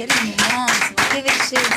qué hermoso, qué belleza.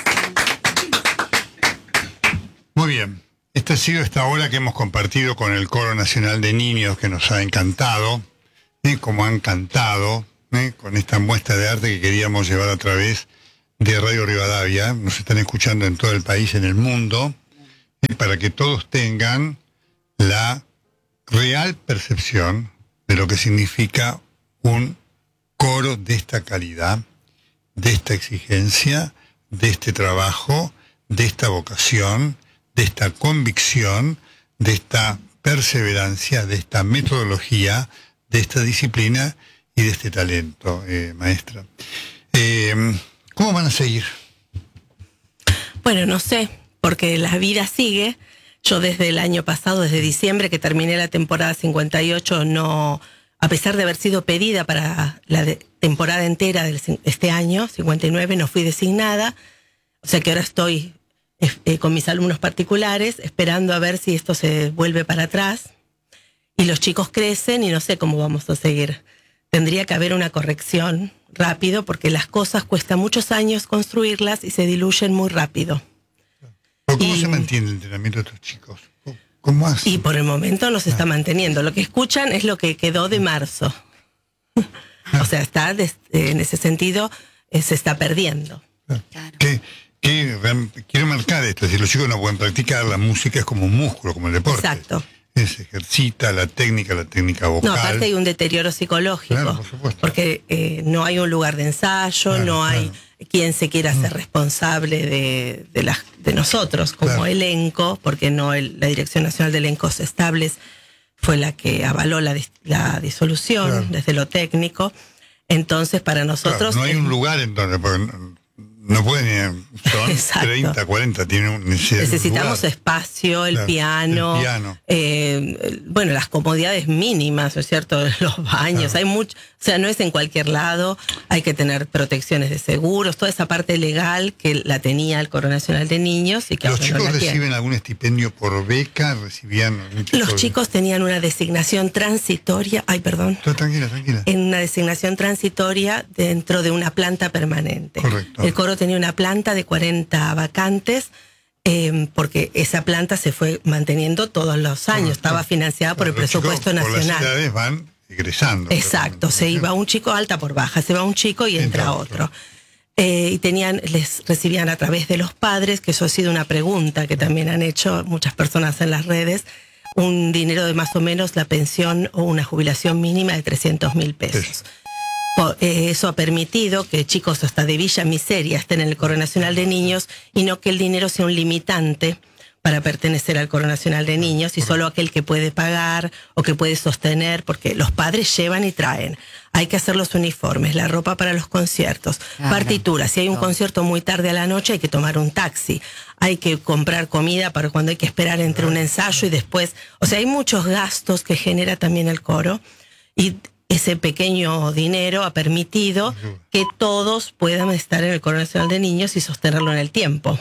Muy bien. Esta ha sido esta hora que hemos compartido con el Coro Nacional de Niños, que nos ha encantado, como han cantado, con esta muestra de arte que queríamos llevar a través de Radio Rivadavia. Nos están escuchando en todo el país, en el mundo, para que todos tengan la real percepción de lo que significa un coro de esta calidad, de esta exigencia, de este trabajo, de esta vocación, de esta convicción, de esta perseverancia, de esta metodología, de esta disciplina y de este talento, maestra. ¿Cómo van a seguir? Bueno, no sé, porque la vida sigue. Yo desde el año pasado, desde diciembre que terminé la temporada 58, no, a pesar de haber sido pedida para la temporada entera de este año, 59, no fui designada. O sea que ahora estoy con mis alumnos particulares, esperando a ver si esto se vuelve para atrás. Y los chicos crecen y no sé cómo vamos a seguir. Tendría que haber una corrección rápido, porque las cosas cuestan muchos años construirlas y se diluyen muy rápido. ¿Cómo se mantiene el entrenamiento de estos chicos? ¿Cómo hacen? Y por el momento no se está manteniendo. Lo que escuchan es lo que quedó de marzo. O sea, está en ese sentido, se está perdiendo. Claro. Quiero marcar esto, si los chicos no pueden practicar, la música es como un músculo, como el deporte. Exacto. Se ejercita la técnica vocal. No, aparte hay un deterioro psicológico. Claro, por supuesto. Porque no hay un lugar de ensayo, Claro, no hay quien se quiera ser responsable de nosotros como elenco, porque no la Dirección Nacional de Elencos Estables fue la que avaló la disolución desde lo técnico. Entonces, para nosotros... no hay un lugar en donde... No pueden, son Exacto. 30, 40, necesitamos espacio, el piano, bueno, las comodidades mínimas, ¿no es cierto? Los baños, hay mucho, o sea, no es en cualquier lado, hay que tener protecciones de seguros, toda esa parte legal que la tenía el Coro Nacional de Niños y que ¿Los ahora no chicos la tiene. reciben algún estipendio por beca? ¿Recibían algún tipo Los chicos tenían una designación transitoria, Tranquila. en una designación transitoria dentro de una planta permanente. Correcto. El Coro tenía una planta de 40 vacantes, porque esa planta se fue manteniendo todos los años, estaba financiada por el presupuesto nacional. Por las edades van egresando. Exacto, se iba un chico alta por baja, se va un chico y entra otro. Y les recibían a través de los padres, que eso ha sido una pregunta que también han hecho muchas personas en las redes, un dinero de más o menos la pensión o una jubilación mínima de 300.000 pesos. Eso ha permitido que chicos hasta de Villa Miseria estén en el Coro Nacional de Niños y no que el dinero sea un limitante para pertenecer al Coro Nacional de Niños y solo aquel que puede pagar o que puede sostener, porque los padres llevan y traen. Hay que hacer los uniformes, la ropa para los conciertos, partituras. Si hay un concierto muy tarde a la noche hay que tomar un taxi. Hay que comprar comida para cuando hay que esperar entre un ensayo y después. O sea, hay muchos gastos que genera también el coro y ese pequeño dinero ha permitido que todos puedan estar en el Coro Nacional de Niños y sostenerlo en el tiempo.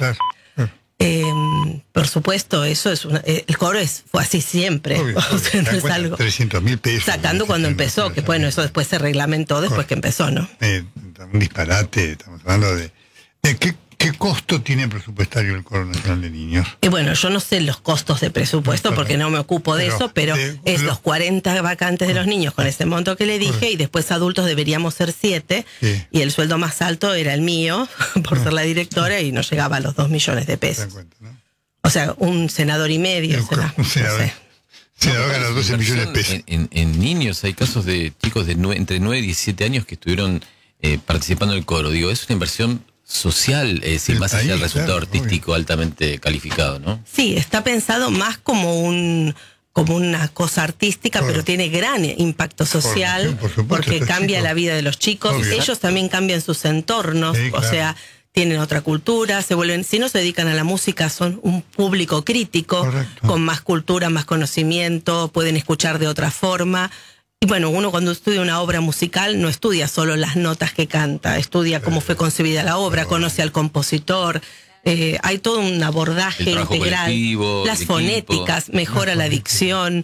Por supuesto, eso es el coro fue así siempre. Obvio. O sea, no es algo 300.000 pesos. sacando cuando empezó, que bueno, eso después se reglamentó después que empezó, ¿no? Un disparate, estamos hablando de ¿qué costo tiene presupuestario el Coro Nacional de Niños? Y bueno, yo no sé los costos de presupuesto porque no me ocupo de eso, pero es los 40 vacantes de los niños con ese monto que le dije y después adultos deberíamos ser 7 y el sueldo más alto era el mío por ser la directora y no llegaba a los 2 millones de pesos. Cuenta, ¿no? O sea, un senador y medio será. Un senador. No sé. Senador gana 12 millones de pesos. En niños hay casos de chicos de entre 9 y 17 años que estuvieron participando en el coro. Digo, es una inversión social, más allá del resultado artístico altamente calificado, ¿no? Sí, está pensado más como una cosa artística, pero tiene gran impacto social, por supuesto, porque estos cambia chicos, la vida de los chicos. obvio. Ellos también cambian sus entornos, Sí, o claro. sea, tienen otra cultura, si no se dedican a la música, son un público crítico, Correcto. con más cultura, más conocimiento, pueden escuchar de otra forma. Y bueno, uno cuando estudia una obra musical no estudia solo las notas que canta, estudia cómo fue concebida la obra, conoce al compositor, hay todo un abordaje El trabajo integral, colectivo, las el fonéticas, equipo. mejora la dicción,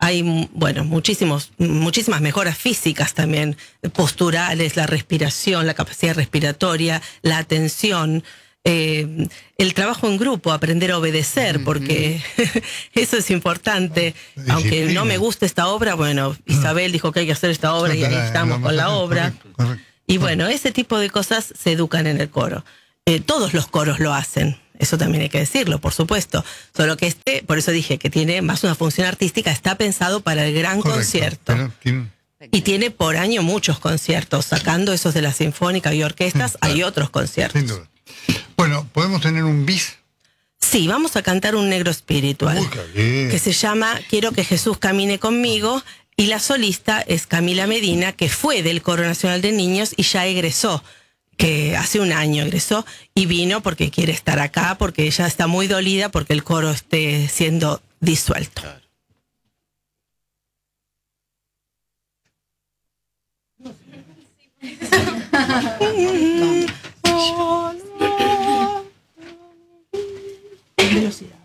hay, bueno, muchísimas mejoras físicas también, posturales, la respiración, la capacidad respiratoria, la atención, el trabajo en grupo, aprender a obedecer, porque eso es importante. Aunque no me guste esta obra, bueno, Isabel dijo que hay que hacer esta obra y ahí estamos con la obra. Correcto. Y bueno, ese tipo de cosas se educan en el coro. Todos los coros lo hacen, eso también hay que decirlo, por supuesto. Solo que por eso dije que tiene más una función artística, está pensado para el gran Correcto, concierto. pero Y tiene por año muchos conciertos, sacando esos de la Sinfónica y orquestas, hay otros conciertos. sin duda. Bueno, ¿podemos tener un bis? Sí, vamos a cantar un negro espiritual, Uy, qué bien. que se llama Quiero que Jesús camine conmigo, y la solista es Camila Medina, que fue del Coro Nacional de Niños y ya egresó, que hace un año egresó, y vino porque quiere estar acá, porque ella está muy dolida porque el coro esté siendo disuelto. Velocidad.